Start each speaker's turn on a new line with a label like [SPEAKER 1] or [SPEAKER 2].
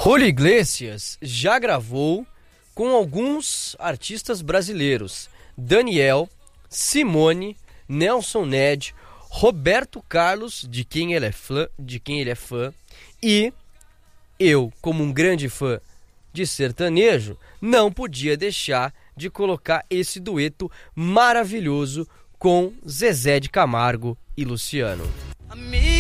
[SPEAKER 1] Julio Iglesias já gravou com alguns artistas brasileiros: Daniel, Simone, Nelson Ned, Roberto Carlos, de quem ele é fã, e eu, como um grande fã de sertanejo, não podia deixar de colocar esse dueto maravilhoso com Zezé de Camargo e Luciano.